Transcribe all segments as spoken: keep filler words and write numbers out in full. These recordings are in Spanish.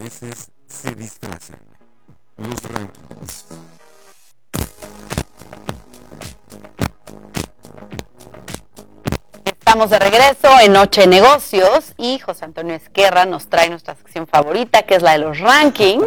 veces se disfrazan. Los rankings. Estamos de regreso en Noche de Negocios y José Antonio Ezquerra nos trae nuestra sección favorita, que es la de los rankings.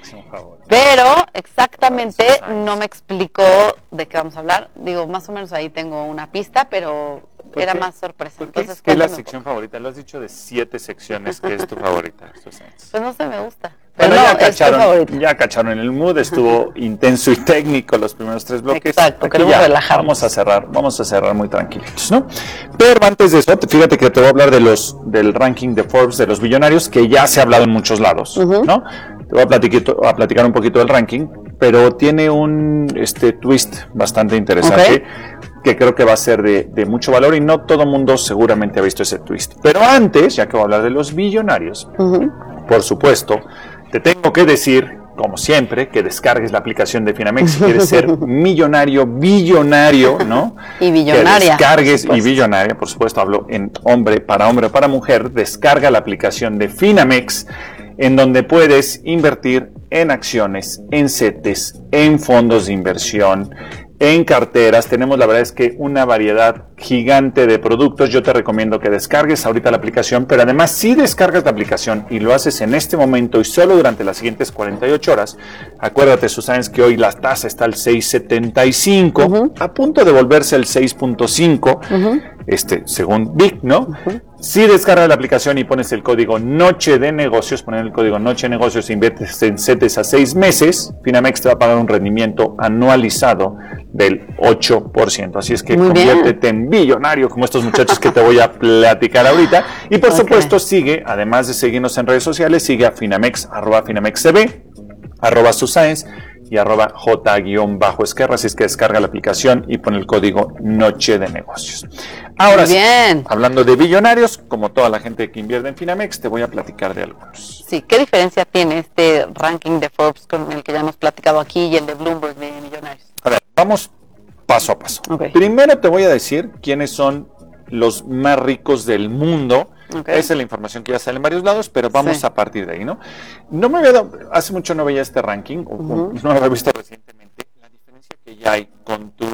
Pero exactamente no me explicó de qué vamos a hablar. Digo, más o menos ahí tengo una pista, pero era más sorpresa. Entonces, ¿qué es la sección favorita? Lo has dicho de siete secciones que es tu favorita. Pues no sé, me gusta. Pero bueno, no, ya, cacharon, ya cacharon el mood, estuvo intenso y técnico los primeros tres bloques. Exacto, queremos relajarnos. Vamos a cerrar, vamos a cerrar muy tranquilitos, ¿no? Pero antes de eso, fíjate que te voy a hablar de los, del ranking de Forbes de los billonarios, que ya se ha hablado en muchos lados, uh-huh. ¿no? Te voy a platicar, a platicar un poquito del ranking, pero tiene un este, twist bastante interesante, okay, que creo que va a ser de, de mucho valor y no todo el mundo seguramente ha visto ese twist. Pero antes, ya que voy a hablar de los billonarios, uh-huh. por supuesto, te tengo que decir, como siempre, que descargues la aplicación de Finamex si quieres ser millonario, billonario, ¿no? Y billonaria. Que descargues, y billonaria, por supuesto, hablo en hombre para hombre o para mujer, descarga la aplicación de Finamex, en donde puedes invertir en acciones, en CETES, en fondos de inversión, en carteras. Tenemos, la verdad es que una variedad gigante de productos. Yo te recomiendo que descargues ahorita la aplicación, pero además si descargas la aplicación y lo haces en este momento y solo durante las siguientes cuarenta y ocho horas, acuérdate, Susana, que hoy la tasa está al seis punto setenta y cinco, uh-huh. a punto de volverse al seis punto cinco, uh-huh. este, según Vic, ¿no? Uh-huh. Si descargas la aplicación y pones el código Noche de Negocios, poner el código Noche de Negocios e inviertes en CETES a seis meses, Finamex te va a pagar un rendimiento anualizado del ocho por ciento. Así es que Muy conviértete bien. en billonario, como estos muchachos que te voy a platicar ahorita. Y por okay. supuesto, sigue, además de seguirnos en redes sociales, sigue a Finamex, arroba FinamexCB, arroba Susáenz y arroba J-Esquerra, así es que descarga la aplicación y pone el código Noche de Negocios. Ahora Muy bien. sí, hablando de billonarios, como toda la gente que invierte en Finamex, te voy a platicar de algunos. Sí, ¿qué diferencia tiene este ranking de Forbes con el que ya hemos platicado aquí y el de Bloomberg de millonarios? A ver, vamos paso a paso. Okay. Primero te voy a decir quiénes son los más ricos del mundo. Okay. Esa es la información que ya sale en varios lados, pero vamos sí. a partir de ahí, ¿no? No me había dado, hace mucho no veía este ranking, o, uh-huh. no lo había visto recientemente, la diferencia que ya hay con tu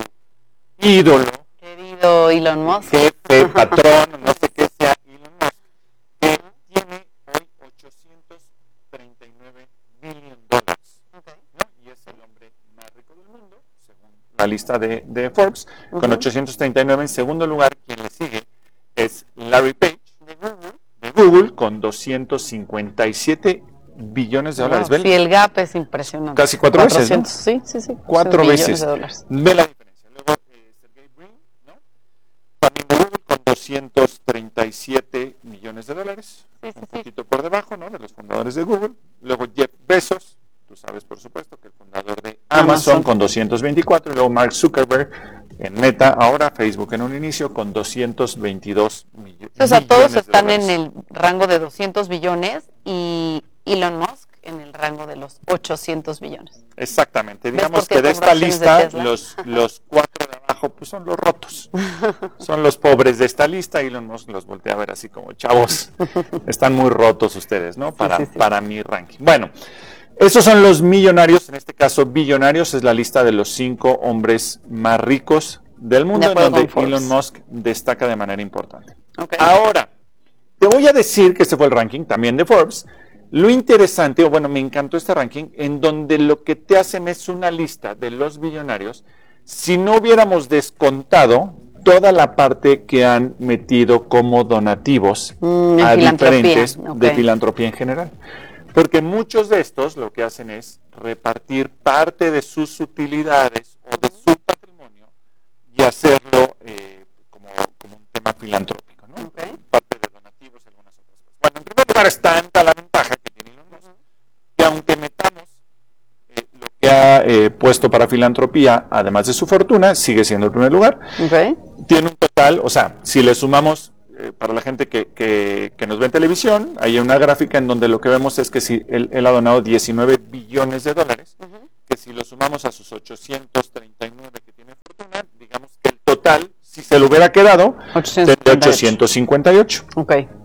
ídolo, querido Elon Musk, jefe, patrón, no sé qué sea Elon Musk, que tiene hoy ochocientos treinta y nueve billones de dólares, okay. ¿no? Y es el hombre más rico del mundo, según la lista de, de Forbes, uh-huh. con ochocientos treinta y nueve. En segundo lugar, quien le sigue es Larry Page, de Google, de Google con doscientos cincuenta y siete billones de dólares. Wow, sí, el gap es impresionante. Casi cuatro cuatrocientos, veces, ¿no? Sí, sí, sí. Cuatro veces. De dólares. Ve la diferencia. Luego, eh, Sergey Brin, ¿no? También de Google con doscientos treinta y siete millones de dólares. Sí, sí, un poquito sí. por debajo, ¿no? De los fundadores de Google. Luego Jeff Bezos, tú sabes, por supuesto, que el fundador de Amazon, Amazon. con doscientos veinticuatro. Y luego Mark Zuckerberg en Meta, ahora Facebook en un inicio con doscientos veintidós millones. O sea, todos están en el rango de doscientos billones y Elon Musk en el rango de los ochocientos billones. Exactamente, digamos que de esta lista de los, los cuatro de abajo pues son los rotos, son los pobres de esta lista. Elon Musk los voltea a ver así como, chavos, están muy rotos ustedes, ¿no? Para, sí, sí, sí. para mi ranking. Bueno, esos son los millonarios, en este caso billonarios, es la lista de los cinco hombres más ricos del mundo, en donde Elon Musk destaca de manera importante. Okay. Ahora, te voy a decir que este fue el ranking también de Forbes. Lo interesante, o bueno, me encantó este ranking, en donde lo que te hacen es una lista de los billonarios, si no hubiéramos descontado toda la parte que han metido como donativos mm, a diferentes okay. de filantropía en general. Porque muchos de estos lo que hacen es repartir parte de sus utilidades o de su patrimonio y hacerlo eh, como, como un tema filantrópico, ¿no? Okay. Parte de donativos y algunas otras cosas. Bueno, en primer lugar es tanta la ventaja que tiene Elon Musk, que aunque metamos eh, lo que ha eh, puesto para filantropía, además de su fortuna, sigue siendo el primer lugar. Okay. Tiene un total, o sea, si le sumamos, eh, para la gente que, que, que nos ve en televisión, hay una gráfica en donde lo que vemos es que si él, él ha donado diecinueve billones de dólares, uh-huh. que si lo sumamos a sus ochocientos treinta y nueve que tiene fortuna, digamos que el total, si se lo hubiera quedado, tendría ochocientos cincuenta y ocho. Okay.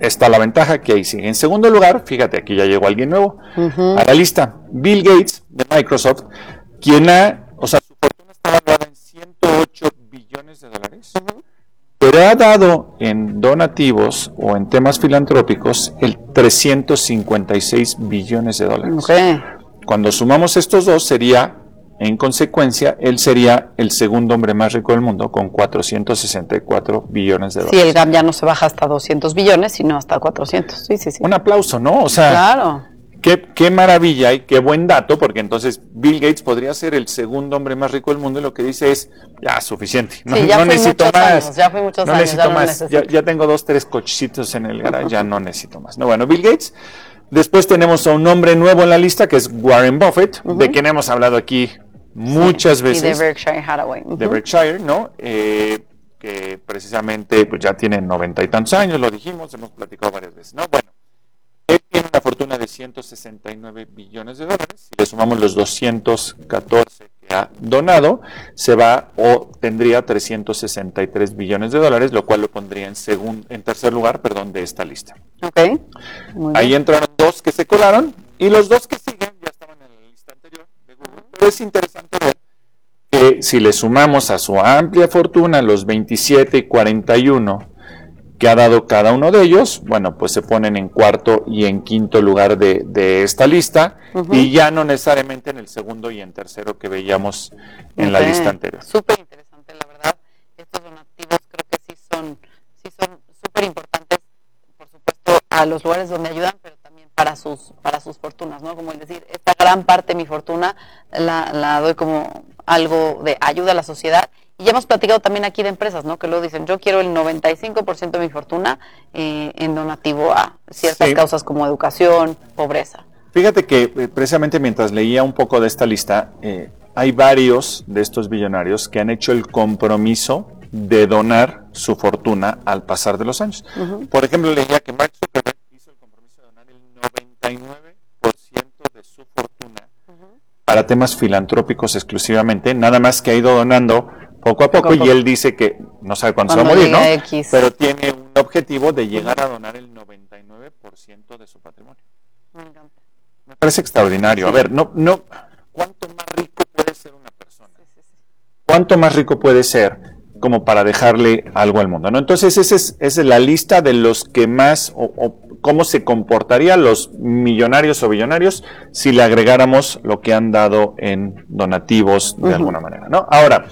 está la ventaja que ahí sigue. En segundo lugar, fíjate, aquí ya llegó alguien nuevo Uh-huh. a la lista. Bill Gates, de Microsoft, quien ha, o sea, su fortuna está valorada en ciento ocho billones de dólares, Uh-huh. pero ha dado en donativos o en temas filantrópicos el trescientos cincuenta y seis billones de dólares. Okay. Cuando sumamos estos dos, sería, en consecuencia, él sería el segundo hombre más rico del mundo con cuatrocientos sesenta y cuatro billones de dólares. Sí, el gap ya no se baja hasta doscientos billones, sino hasta cuatrocientos. Sí, sí, sí. Un aplauso, ¿no? O sea, claro. Qué, qué maravilla y qué buen dato, porque entonces Bill Gates podría ser el segundo hombre más rico del mundo y lo que dice es, ya, suficiente, no, sí, ya no necesito más, años, ya fui muchos no años, necesito ya no más, ya, ya tengo dos, tres cochecitos en el garaje, ya no necesito más. No, bueno, Bill Gates. Después tenemos a un hombre nuevo en la lista que es Warren Buffett, uh-huh. de quien hemos hablado aquí muchas sí, veces. Y de Berkshire Hathaway. Uh-huh. De Berkshire, ¿no? Eh, que precisamente pues ya tiene noventa y tantos años, lo dijimos, hemos platicado varias veces, ¿no? Bueno. Él tiene una fortuna de ciento sesenta y nueve billones de dólares. Si le sumamos los doscientos catorce que ha donado, se va o tendría trescientos sesenta y tres billones de dólares, lo cual lo pondría en segundo, en tercer lugar, perdón, de esta lista. Okay. Ahí entraron dos que se colaron y los dos que siguen ya estaban en la lista anterior de Google. Pero es interesante ver que si le sumamos a su amplia fortuna los veintisiete y cuarenta y uno que ha dado cada uno de ellos, bueno, pues se ponen en cuarto y en quinto lugar de, de esta lista, uh-huh. y ya no necesariamente en el segundo y en tercero que veíamos en okay. la lista anterior. Súper interesante, la verdad. Estos donativos creo que sí son sí son súper importantes, por supuesto, a los lugares donde ayudan, pero también para sus para sus fortunas, ¿no? Como el decir, esta gran parte de mi fortuna la, la doy como algo de ayuda a la sociedad. Y ya hemos platicado también aquí de empresas, ¿no? Que luego dicen, yo quiero el noventa y cinco por ciento de mi fortuna eh, en donativo a ciertas sí. causas como educación, pobreza. Fíjate que eh, precisamente mientras leía un poco de esta lista, eh, hay varios de estos billonarios que han hecho el compromiso de donar su fortuna al pasar de los años. Uh-huh. Por ejemplo, leía que Mark Zuckerberg hizo el compromiso de donar el noventa y nueve por ciento de su fortuna uh-huh. para temas filantrópicos exclusivamente, nada más que ha ido donando poco a poco, poco, y él dice que no sabe cuándo se va a morir, ¿no? X. Pero tiene un objetivo de llegar a donar el noventa y nueve por ciento de su patrimonio. Me encanta. Me parece extraordinario. Sí. A ver, no, no, ¿cuánto más rico puede ser una persona? Sí, sí, sí. ¿Cuánto más rico puede ser como para dejarle algo al mundo, ¿no? Entonces, esa es, esa es la lista de los que más, o, o cómo se comportarían los millonarios o billonarios si le agregáramos lo que han dado en donativos de uh-huh. alguna manera, ¿no? Ahora,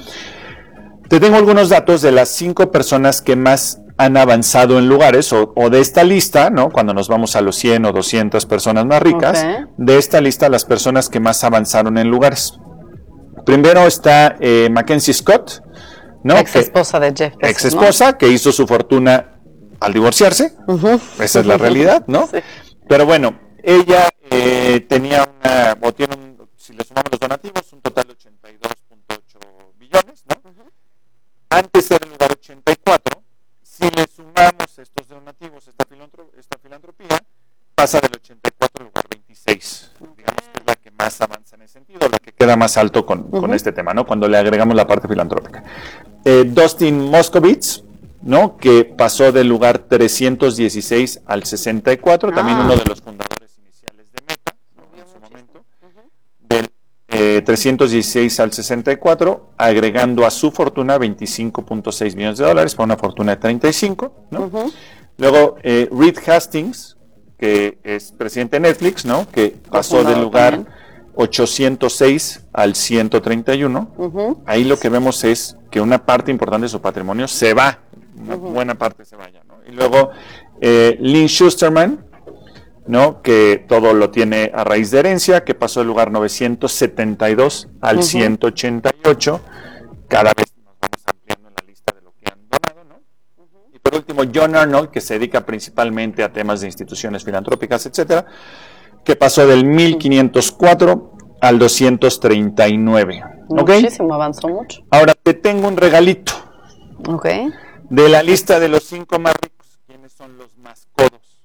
te tengo algunos datos de las cinco personas que más han avanzado en lugares, o, o de esta lista, ¿no? Cuando nos vamos a los cien o doscientas personas más ricas, okay. de esta lista las personas que más avanzaron en lugares. Primero está eh, Mackenzie Scott, ¿no? Ex esposa de Jeff Bezos, Ex esposa, ¿no? Que hizo su fortuna al divorciarse, uh-huh. esa es la realidad, ¿no? Sí. Pero bueno, ella eh, tenía una, o tiene un, si le sumamos los donativos, un total de ochenta y dos punto ocho billones, ¿no? Uh-huh. Antes era el lugar ochenta y cuatro, si le sumamos estos donativos, esta, filantro, esta filantropía, pasa del ochenta y cuatro al lugar veintiséis. Okay. Digamos que es la que más avanza en ese sentido, la que queda más alto con, uh-huh. con este tema, ¿no? Cuando le agregamos la parte filantrópica. Eh, Dustin Moskovitz, ¿no? Que pasó del lugar trescientos dieciséis al sesenta y cuatro, ah. también uno de los fundadores iniciales de Meta, ¿no? En su momento, uh-huh. del eh, trescientos dieciséis al sesenta y cuatro, agregando a su fortuna veinticinco punto seis millones de dólares, para una fortuna de treinta y cinco, ¿no? Uh-huh. Luego, eh, Reed Hastings, que es presidente de Netflix, ¿no? Que pasó del lugar también. ochocientos seis al ciento treinta y uno. Uh-huh. Ahí lo que vemos es que una parte importante de su patrimonio se va, una uh-huh. buena parte se vaya, ¿no? Y luego eh, Lynn Schusterman, ¿no? Que todo lo tiene a raíz de herencia, que pasó del lugar novecientos setenta y dos al uh-huh. ciento ochenta y ocho. Cada vez nos vamos ampliando en la lista de lo que han donado, ¿no? Uh-huh. Y por último, John Arnold, que se dedica principalmente a temas de instituciones filantrópicas, etcétera, que pasó del mil quinientos cuatro al doscientos treinta y nueve. ¿Okay? Muchísimo, avanzó mucho. Ahora te tengo un regalito. Ok. De la lista de los cinco más ricos, ¿quiénes son los más codos?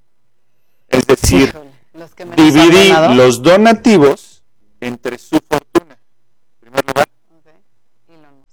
Es decir, los que dividí los donativos entre su fortuna. En primer lugar, okay.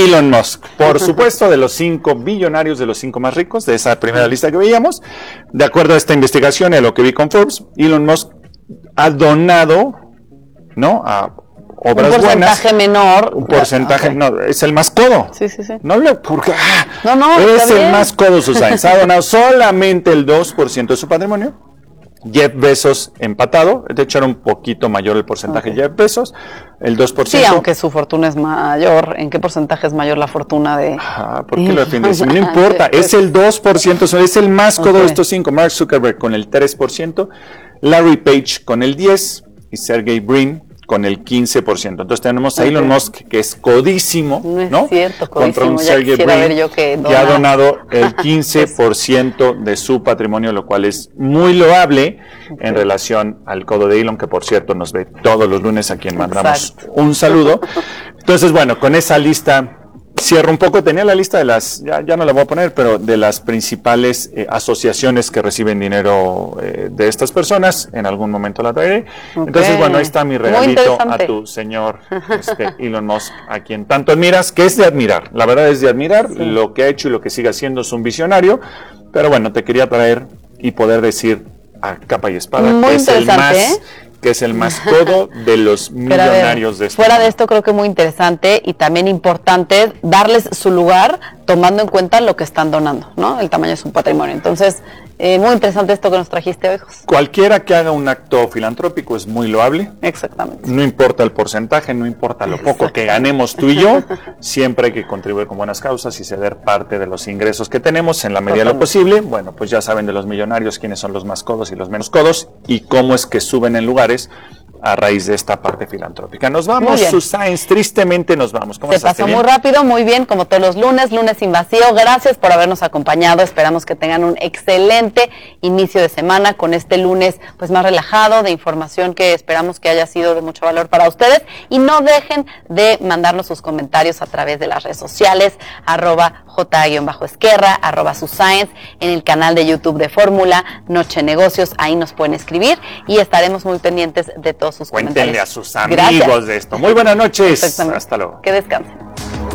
Elon Musk, por supuesto, de los cinco billonarios, de los cinco más ricos, de esa primera lista que veíamos. De acuerdo a esta investigación y a lo que vi con Forbes, Elon Musk ha donado, ¿no?, a obras un porcentaje buenas, menor. Un porcentaje, okay. no, es el más codo. Sí, sí, sí. No le, porque, ah, no, no, es el bien. más codo, Susana. Ha donado solamente el dos por ciento de su patrimonio. Jeff Bezos empatado, de hecho era un poquito mayor el porcentaje okay. de Jeff Bezos, el dos por ciento. Sí, aunque su fortuna es mayor, ¿en qué porcentaje es mayor la fortuna de...? Ah, ¿por qué lo defiendes? No importa, es el dos por ciento, es el más codo okay. de estos cinco. Mark Zuckerberg con el tres por ciento, Larry Page con el diez por ciento y Sergey Brin con el quince por ciento. Entonces tenemos a okay. Elon Musk, que es codísimo, no es ¿no? Cierto, codísimo. Contra un Sergey Brin, que, que ha donado el quince por ciento de su patrimonio, lo cual es muy loable okay. en relación al codo de Elon, que por cierto nos ve todos los lunes, a quien mandamos Exacto. un saludo. Entonces, bueno, con esa lista cierro un poco. Tenía la lista de las, ya, ya no la voy a poner, pero de las principales eh, asociaciones que reciben dinero eh, de estas personas. En algún momento la traeré. Okay. Entonces, bueno, ahí está mi regalito a tu señor este, Elon Musk, a quien tanto admiras, que es de admirar. La verdad es de admirar. Sí. Lo que ha hecho y lo que sigue haciendo es un visionario. Pero bueno, te quería traer y poder decir a capa y espada Muy que es el más... ¿eh? que es el más codo de los millonarios ver, de este fuera mundo. de esto, creo que muy interesante y también importante darles su lugar tomando en cuenta lo que están donando, ¿no? El tamaño de su patrimonio. Entonces, eh, muy interesante esto que nos trajiste hoy, José. Cualquiera que haga un acto filantrópico es muy loable. Exactamente. No importa el porcentaje, no importa lo poco que ganemos tú y yo, siempre hay que contribuir con buenas causas y ceder parte de los ingresos que tenemos en la medida de lo posible. Bueno, pues ya saben de los millonarios quiénes son los más codos y los menos codos y cómo es que suben en lugares a raíz de esta parte filantrópica. Nos vamos, Susana, tristemente nos vamos. ¿Cómo Se pasó muy rápido, muy bien, como todos los lunes, lunes sin vacío. Gracias por habernos acompañado. Esperamos que tengan un excelente inicio de semana con este lunes pues más relajado, de información que esperamos que haya sido de mucho valor para ustedes. Y no dejen de mandarnos sus comentarios a través de las redes sociales, arroba J-Esquerra, arroba Suscience, en el canal de YouTube de Fórmula, Noche Negocios, ahí nos pueden escribir y estaremos muy pendientes de todos sus Cuéntenle comentarios. a sus amigos Gracias. de esto. Muy buenas noches. Hasta luego. Que descansen.